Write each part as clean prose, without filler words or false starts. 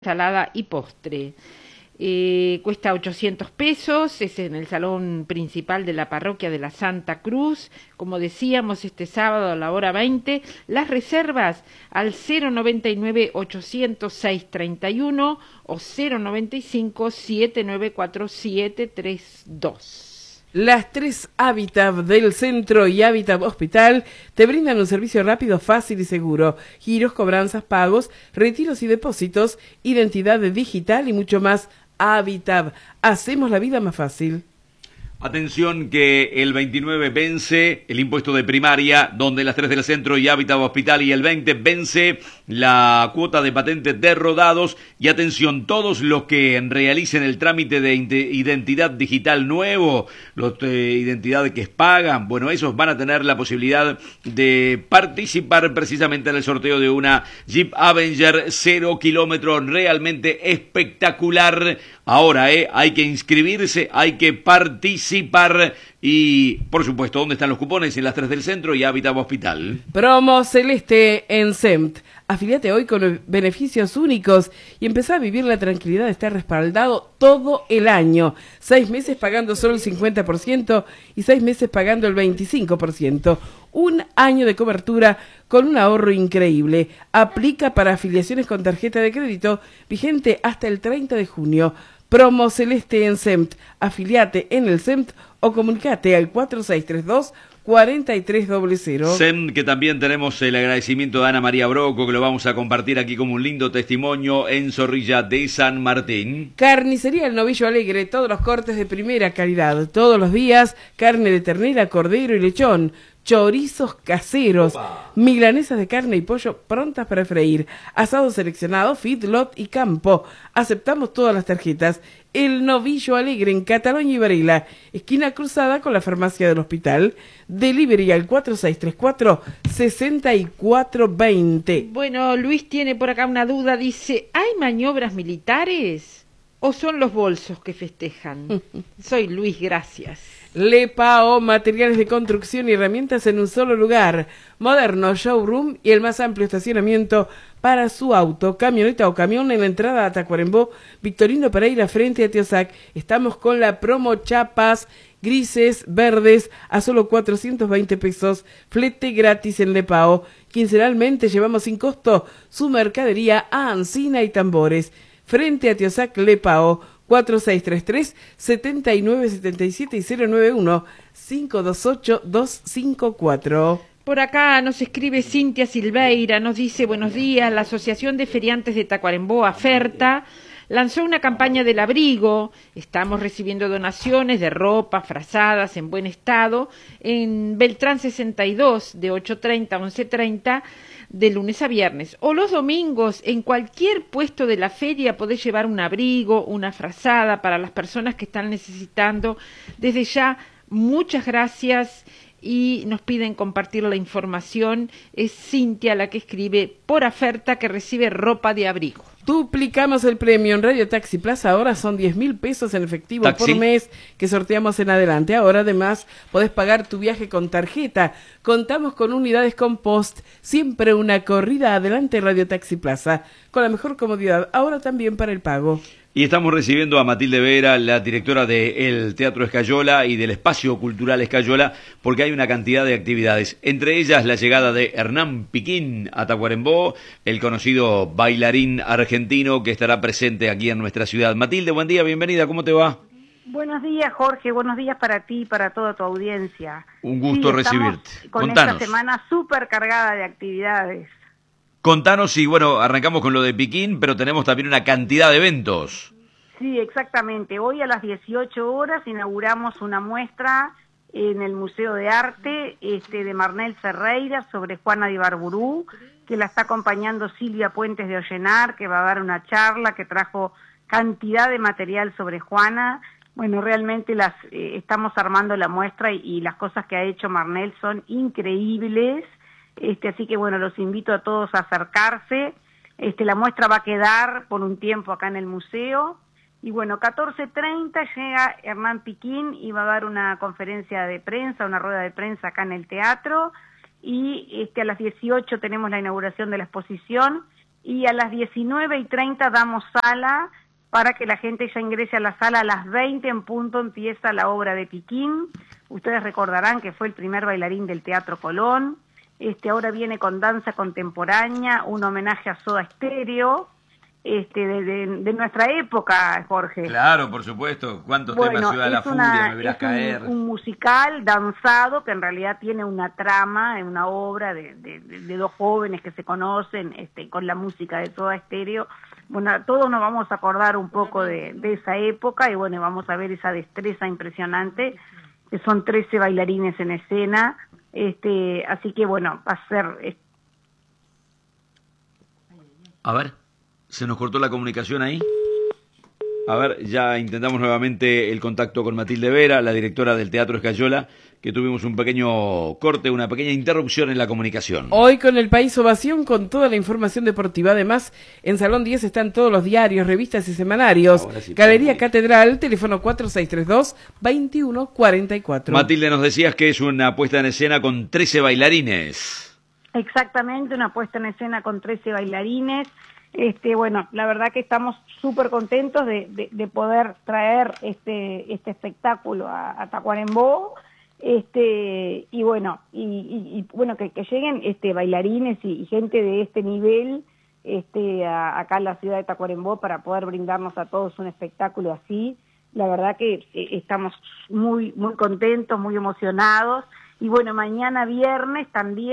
ensalada y postre. Cuesta 800 pesos, es en el salón principal de la parroquia de la Santa Cruz, como decíamos, este sábado a la hora 20, las reservas al 099-800-631 o 095-794-732. Las 3 Habitat del Centro y Habitat Hospital te brindan un servicio rápido, fácil y seguro. Giros, cobranzas, pagos, retiros y depósitos, identidad digital y mucho más. Habitat. Hacemos la vida más fácil. Atención que el 29 vence el impuesto de primaria, donde las 3 del Centro y Habitat Hospital, y el 20 vence la cuota de patentes de rodados. Y atención, todos los que realicen el trámite de identidad digital nuevo, los de identidad que pagan, bueno, esos van a tener la posibilidad de participar precisamente en el sorteo de una Jeep Avenger 0 kilómetros, realmente espectacular. Ahora, hay que inscribirse, hay que participar y, por supuesto, ¿dónde están los cupones? En las 3 del Centro y Habitat Hospital. Promo Celeste en SEMT. Afíliate hoy con beneficios únicos y empezá a vivir la tranquilidad de estar respaldado todo el año. 6 meses pagando solo el 50% y 6 meses pagando el 25%. Un año de cobertura con un ahorro increíble. Aplica para afiliaciones con tarjeta de crédito vigente hasta el 30 de junio. Promo Celeste en SEMT. Afiliate en el SEMT o comunicate al 4632-4300. SEMT, que también tenemos el agradecimiento de Ana María Broco, que lo vamos a compartir aquí como un lindo testimonio en Zorrilla de San Martín. Carnicería El Novillo Alegre, todos los cortes de primera calidad, todos los días, carne de ternera, cordero y lechón, chorizos caseros, milanesas de carne y pollo prontas para freír, asado seleccionado, feedlot y campo. Aceptamos todas las tarjetas. El Novillo Alegre en Cataluña y Varela, esquina cruzada con la farmacia del hospital. Delivery al 4634-6420. Bueno, Luis tiene por acá una duda, dice, ¿hay maniobras militares o son los bolsos que festejan? Soy Luis, gracias. Lepao, materiales de construcción y herramientas en un solo lugar. Moderno showroom y el más amplio estacionamiento para su auto, camioneta o camión en la entrada a Tacuarembó, Victorino Pereira frente a Tiosac. Estamos con la promo chapas grises, verdes, a solo 420 pesos. Flete gratis en Lepao. Quincenalmente llevamos sin costo su mercadería a Ancina y Tambores. Frente a Tiosac, Lepao. 4633-7977 y 091-528-254. Por acá nos escribe Cintia Silveira, nos dice, buenos días, la Asociación de Feriantes de Tacuarembó, AFERTA, lanzó una campaña del abrigo. Estamos recibiendo donaciones de ropa, frazadas en buen estado, en Beltrán 62, de 8:30 a 11:30, de lunes a viernes. O los domingos, en cualquier puesto de la feria podés llevar un abrigo, una frazada para las personas que están necesitando. Desde ya, muchas gracias. Y nos piden compartir la información. Es Cintia la que escribe por AFERTA, que recibe ropa de abrigo. Duplicamos el premio en Radio Taxi Plaza. Ahora son 10.000 pesos en efectivo por mes que sorteamos en adelante. Ahora además podés pagar tu viaje con tarjeta. Contamos con unidades con post. Siempre una corrida adelante Radio Taxi Plaza. Con la mejor comodidad. Ahora también para el pago. Y estamos recibiendo a Matilde Vera, la directora del Teatro Escayola y del Espacio Cultural Escayola, porque hay una cantidad de actividades. Entre ellas la llegada de Hernán Piquín a Tacuarembó, el conocido bailarín argentino que estará presente aquí en nuestra ciudad. Matilde, buen día, bienvenida, ¿cómo te va? Buenos días, Jorge, buenos días para ti y para toda tu audiencia. Un gusto recibirte. Contanos. Esta semana súper cargada de actividades. Contanos, y bueno, arrancamos con lo de Piquín, pero tenemos también una cantidad de eventos. Sí, exactamente. Hoy a las 18 horas inauguramos una muestra en el Museo de Arte de Marnel Ferreira sobre Juana de Ibarburú, que la está acompañando Silvia Puentes de Ollenar, que va a dar una charla, que trajo cantidad de material sobre Juana. Bueno, realmente estamos armando la muestra y las cosas que ha hecho Marnel son increíbles. Así que bueno, los invito a todos a acercarse. La muestra va a quedar por un tiempo acá en el museo. Y bueno, 14:30 llega Hernán Piquín y va a dar una conferencia de prensa, una rueda de prensa acá en el teatro. Y a las 18 tenemos la inauguración de la exposición y a las 19:30 damos sala para que la gente ya ingrese a la sala. A las 20 en punto empieza la obra de Piquín. Ustedes recordarán que fue el primer bailarín del Teatro Colón. Ahora viene con danza contemporánea, un homenaje a Soda Stereo, de nuestra época, Jorge. Claro, por supuesto. ¿Cuántos temas? Ciudad de la Furia, Me verás caer. Un musical danzado que en realidad tiene una trama, una obra de dos jóvenes que se conocen con la música de Soda Stereo. Bueno, todos nos vamos a acordar un poco de esa época y bueno, vamos a ver esa destreza impresionante, que son 13 bailarines en escena. Así que bueno, va a ser... A ver, ¿se nos cortó la comunicación ahí? A ver, ya intentamos nuevamente el contacto con Matilde Vera, la directora del Teatro Escayola, que tuvimos un pequeño corte, una pequeña interrupción en la comunicación. Hoy con el País Ovación, con toda la información deportiva. Además, en Salón 10 están todos los diarios, revistas y semanarios. Sí, Galería Catedral, teléfono 4632-2144. Matilde, nos decías que es una puesta en escena con 13 bailarines. Exactamente, una puesta en escena con 13 bailarines. Bueno, la verdad que estamos súper contentos de poder traer este espectáculo a Tacuarembó. Y bueno, que lleguen bailarines y gente de este nivel acá en la ciudad de Tacuarembó para poder brindarnos a todos un espectáculo así. La verdad que estamos muy muy contentos, muy emocionados. Y bueno, mañana viernes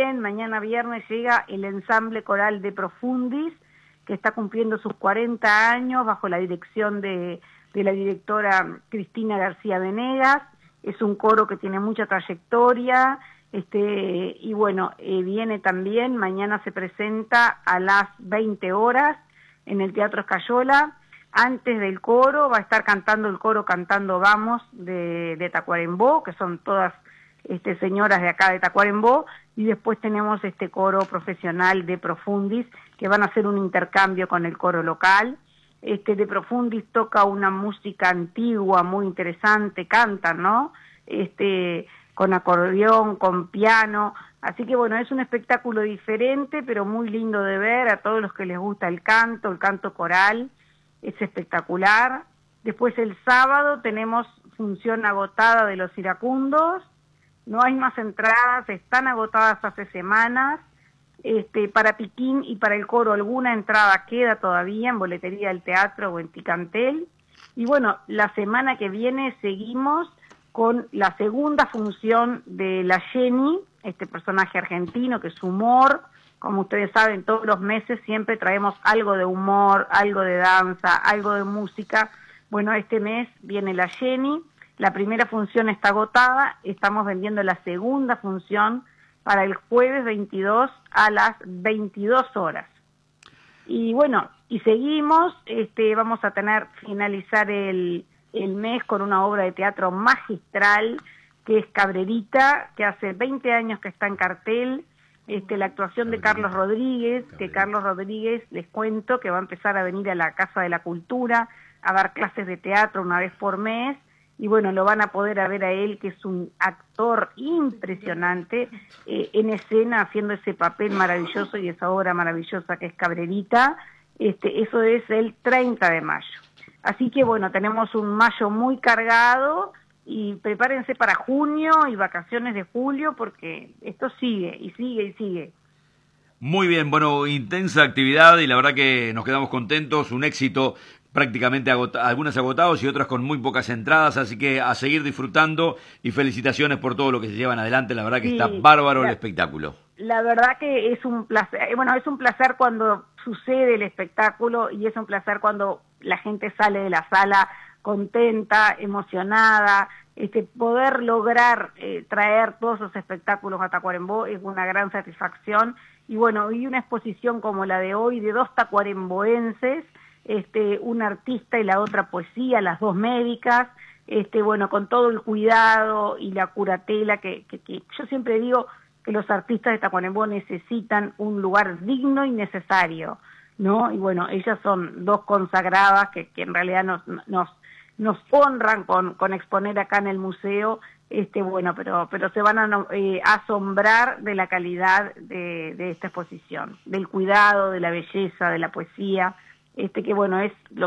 llega el ensamble coral de Profundis, que está cumpliendo sus 40 años bajo la dirección de la directora Cristina García Venegas. Es un coro que tiene mucha trayectoria, y bueno, viene también, mañana se presenta a las 20 horas en el Teatro Escayola. Antes del coro va a estar cantando el coro Cantando Vamos de Tacuarembó, que son todas señoras de acá de Tacuarembó, y después tenemos este coro profesional de Profundis, que van a hacer un intercambio con el coro local. De Profundis toca una música antigua, muy interesante, cantan, ¿no? Con acordeón, con piano, así que bueno, es un espectáculo diferente, pero muy lindo de ver, a todos los que les gusta el canto coral, es espectacular. Después el sábado tenemos función agotada de Los Iracundos, no hay más entradas, están agotadas hace semanas. Para Piquín y para el coro alguna entrada queda todavía en boletería del teatro o en Ticantel. Y bueno, la semana que viene seguimos con la segunda función de la Jenny, este personaje argentino que es humor. Como ustedes saben, todos los meses siempre traemos algo de humor, algo de danza, algo de música. Bueno, este mes viene la Jenny, la primera función está agotada, estamos vendiendo la segunda función para el jueves 22 a las 22 horas. Y bueno, y seguimos, vamos a finalizar el mes con una obra de teatro magistral, que es Cabrerita, que hace 20 años que está en cartel, la actuación de Carlos Rodríguez, que Carlos Rodríguez, les cuento, que va a empezar a venir a la Casa de la Cultura, a dar clases de teatro una vez por mes, y bueno, lo van a poder ver a él, que es un actor impresionante en escena, haciendo ese papel maravilloso y esa obra maravillosa que es Cabrerita. Eso es el 30 de mayo. Así que bueno, tenemos un mayo muy cargado y prepárense para junio y vacaciones de julio, porque esto sigue y sigue y sigue. Muy bien, bueno, intensa actividad y la verdad que nos quedamos contentos, un éxito. Prácticamente algunas agotados y otras con muy pocas entradas, así que a seguir disfrutando y felicitaciones por todo lo que se llevan adelante, la verdad que está bárbaro el espectáculo. La verdad que es un placer, es un placer cuando sucede el espectáculo y es un placer cuando la gente sale de la sala contenta, emocionada. Poder lograr traer todos esos espectáculos a Tacuarembó es una gran satisfacción, y bueno, y una exposición como la de hoy de dos tacuaremboenses, una artista y la otra poesía, las dos médicas, bueno, con todo el cuidado y la curatela que yo siempre digo que los artistas de Tacuarembó necesitan un lugar digno y necesario, ¿no? Y bueno, ellas son dos consagradas que en realidad nos honran con exponer acá en el museo, Bueno, pero se van a asombrar de la calidad de esta exposición, del cuidado, de la belleza, de la poesía, que bueno, es lo